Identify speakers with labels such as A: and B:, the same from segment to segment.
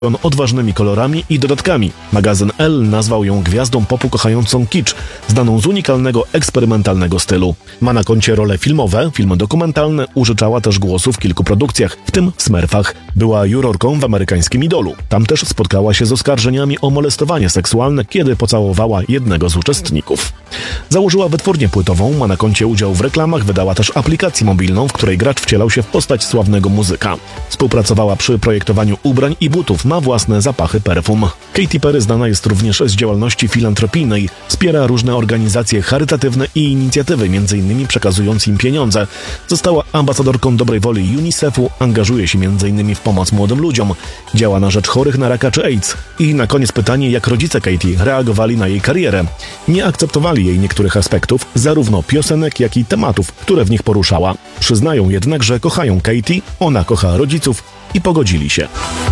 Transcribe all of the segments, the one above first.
A: odważnymi kolorami i dodatkami. Magazyn Elle nazwał ją gwiazdą popu kochającą kicz, znaną z unikalnego, eksperymentalnego stylu. Ma na koncie role filmowe, filmy dokumentalne, użyczała też głosu w kilku produkcjach, w tym w Smurfach. Była jurorką w amerykańskim Idolu. Tam też spotkała się z oskarżeniami o molestowanie seksualne, kiedy pocałowała jednego z uczestników. Założyła wytwórnię płytową, ma na koncie udział w reklamach, wydała też aplikację mobilną, w której gracz wcielał się w postać sławnego muzyka. Współpracowała przy projektowaniu ubrań i butów, ma własne zapachy perfum. Katy Perry znana jest również z działalności filantropijnej. Wspiera różne organizacje charytatywne i inicjatywy, m.in. przekazując im pieniądze. Została ambasadorką dobrej woli UNICEF-u, angażuje się m.in. w pomoc młodym ludziom. Działa na rzecz chorych na raka czy AIDS. I na koniec pytanie, jak rodzice Katy reagowali na jej karierę. Nie akceptowali jej niektórych aspektów, zarówno piosenek, jak i tematów, które w nich poruszała. Przyznają jednak, że kochają Katy, ona kocha rodziców i pogodzili się.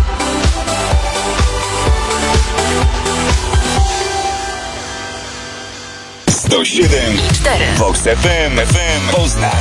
B: 107,4 Vox FM Poznań.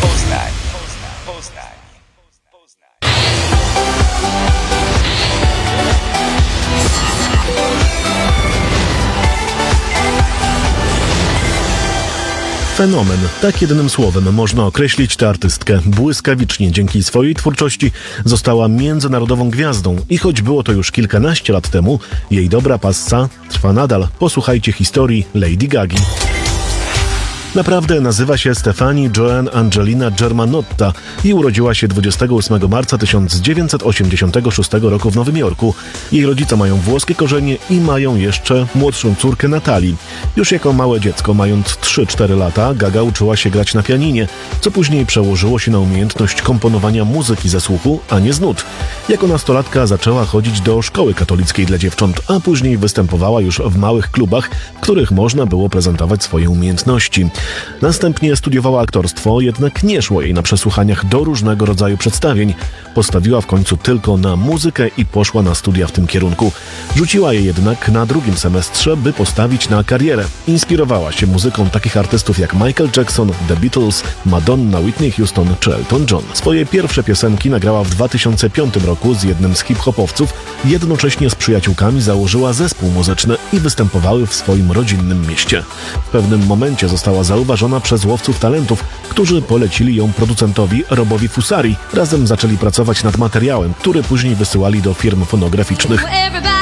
A: Fenomen. Tak jednym słowem można określić tę artystkę. Błyskawicznie dzięki swojej twórczości została międzynarodową gwiazdą i choć było to już kilkanaście lat temu, jej dobra passa trwa nadal. Posłuchajcie historii Lady Gagi. Naprawdę nazywa się Stefani Joanne Angelina Germanotta i urodziła się 28 marca 1986 roku w Nowym Jorku. Jej rodzice mają włoskie korzenie i mają jeszcze młodszą córkę Natalii. Już jako małe dziecko, mając 3-4 lata, Gaga uczyła się grać na pianinie, co później przełożyło się na umiejętność komponowania muzyki ze słuchu, a nie z nut. Jako nastolatka zaczęła chodzić do szkoły katolickiej dla dziewcząt, a później występowała już w małych klubach, w których można było prezentować swoje umiejętności. Następnie studiowała aktorstwo, jednak nie szło jej na przesłuchaniach do różnego rodzaju przedstawień. Postawiła w końcu tylko na muzykę i poszła na studia w tym kierunku. Rzuciła je jednak na drugim semestrze, by postawić na karierę. Inspirowała się muzyką takich artystów jak Michael Jackson, The Beatles, Madonna, Whitney Houston czy Elton John. Swoje pierwsze piosenki nagrała w 2005 roku z jednym z hip-hopowców. Jednocześnie z przyjaciółkami założyła zespół muzyczny i występowały w swoim rodzinnym mieście. W pewnym momencie została zauważona przez łowców talentów, którzy polecili ją producentowi Robowi Fusari. Razem zaczęli pracować nad materiałem, który później wysyłali do firm fonograficznych.